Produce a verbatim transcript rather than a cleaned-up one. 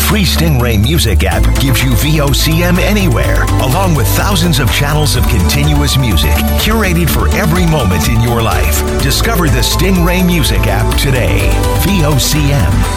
free Stingray Music app gives you V O C M anywhere, along with thousands of channels of continuous music, curated for every moment in your life. Discover the Stingray Music app today. V O C M.